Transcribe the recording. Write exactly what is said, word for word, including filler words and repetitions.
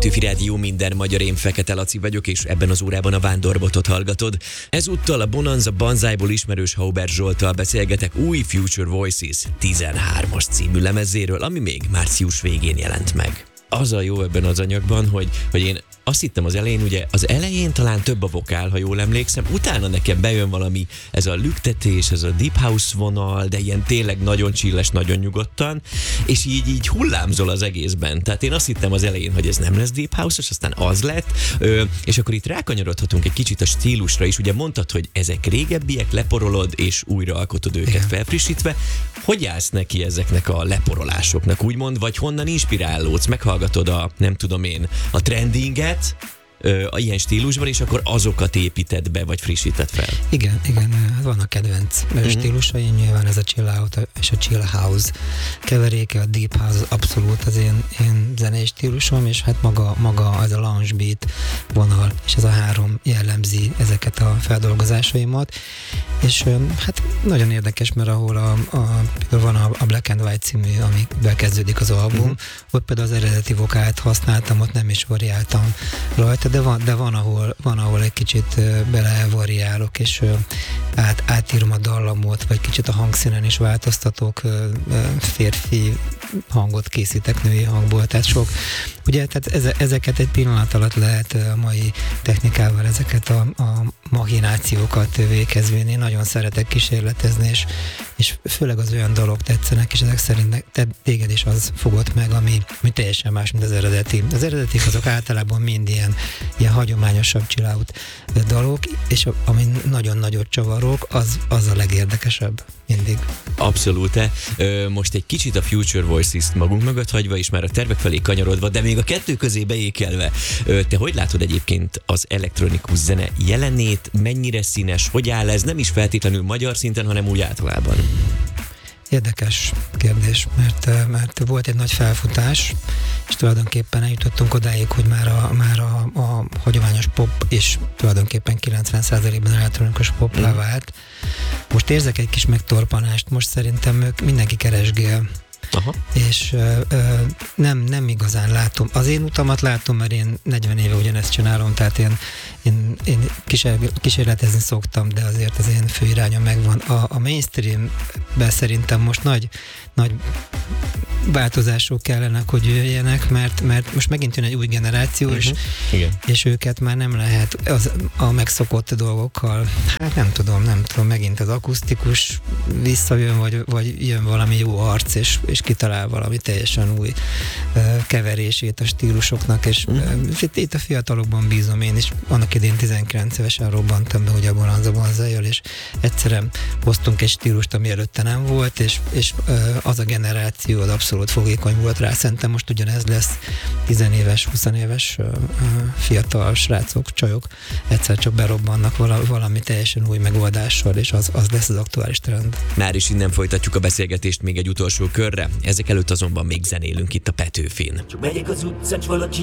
Petőfi Rádió, minden magyar, én Fekete Laci vagyok, és ebben az órában a Vándorbotot hallgatod. Ezúttal a Bonanza Banzájból ismerős Hauber Zsolttal beszélgetek új Future Voices tizenhármas című lemezéről, ami még március végén jelent meg. Az a jó ebben az anyagban, hogy, hogy én azt hittem az elején, ugye az elején talán több a vokál, ha jól emlékszem, utána nekem bejön valami, ez a lüktetés, ez a deep house vonal, de ilyen tényleg nagyon chilles, nagyon nyugodtan, és így, így hullámzol az egészben. Tehát én azt hittem az elején, hogy ez nem lesz deep house-os, aztán az lett, ö, és akkor itt rákanyarodhatunk egy kicsit a stílusra is. Ugye mondtad, hogy ezek régebbiek, leporolod és újraalkotod őket. Igen. Felfrissítve. Hogy állsz neki ezeknek a leporolásoknak, úgymond, vagy honnan inspirálódsz? Meghallgatod a, nem tudom én, a trendinget, a ilyen stílusban, és akkor azokat építed be, vagy frissíted fel. Igen, igen, vannak kedvenc uh-huh. stílusaim, nyilván ez a chill out és a chill house keveréke, a deep house abszolút az én, én zenei stílusom, és hát maga, maga ez a lounge beat vonal, és ez a három jellemzi ezeket a feldolgozásaimat, és hát nagyon érdekes, mert ahol a, a, van a, a Black and White című, amivel kezdődik az album, uh-huh. ott például az eredeti vokált használtam, ott nem is variáltam rajta, de van, de van, ahol, van, ahol egy kicsit belevariálok, és át, átírom a dallamot, vagy kicsit a hangszínen is változtatok, férfi hangot készítek női hangból, tehát sok, ugye, tehát ezeket egy pillanat alatt lehet a mai technikával, ezeket a, a machinációkat véghez vinni. Én nagyon szeretek kísérletezni, és, és főleg az olyan dalok tetszenek, és ezek szerint te, téged is az fogott meg, ami, ami teljesen más, mint az eredeti. Az eredetik azok általában mind ilyen, ilyen hagyományosabb chill out dalok, és ami nagyon nagyot csavarok, az, az a legérdekesebb mindig. Abszolút. Ö, most egy kicsit a Future Voices-t magunk mögött hagyva, és már a tervek felé kanyarodva, de még a kettő közé beékelve. Ö, te hogy látod egyébként az elektronikus zene jelenét? Mennyire színes? Hogy áll ez? Nem is feltétlenül magyar szinten, hanem úgy általában. Érdekes kérdés, mert, mert volt egy nagy felfutás, és tulajdonképpen eljutottunk odáig, hogy már a, már a, a hagyományos pop és tulajdonképpen kilencven százalékban elektronikus poppá vált. Most érzek egy kis megtorpanást, most szerintem ők mindenki keresgél. Aha. És ö, ö, nem, nem igazán látom. Az én utamat látom, mert én negyven éve ugyanezt csinálom, tehát én, én, én kísér, kísérletezni szoktam, de azért az én fő irányom megvan. A, a mainstreamben szerintem most nagy, nagy változások kellene, hogy jöjjenek, mert, mert most megint jön egy új generáció, uh-huh. és, és őket már nem lehet az, a megszokott dolgokkal, hát nem tudom, nem tudom, megint az akusztikus visszajön, vagy, vagy jön valami jó arc, és, és kitalál valami teljesen új uh, keverését a stílusoknak, és uh-huh. uh, itt, itt a fiatalokban bízom én is. Annak idén tizenkilenc évesen robbantam be, ugye a Bonanza Banzájjal, és egyszerűen hoztunk egy stílust, ami előtte nem volt, és, és uh, az a generáció az abszolút fogékony volt rá. Szerintem most ugyanez lesz, tizenéves, huszonéves uh, fiatal srácok, csajok egyszer csak berobbannak vala, valami teljesen új megoldással, és az, az lesz az aktuális trend. Már is innen folytatjuk a beszélgetést még egy utolsó körre. Ezek előtt azonban még zenélünk itt a Petőfin. Csak megyek az utcán, valaki